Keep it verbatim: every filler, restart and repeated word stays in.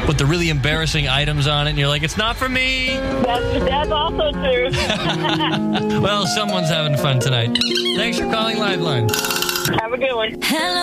put the really embarrassing items on it, and you're like, it's not for me. That's, that's also true. Well, someone's having fun tonight. Thanks for calling Liveline. Have a good one. Hello.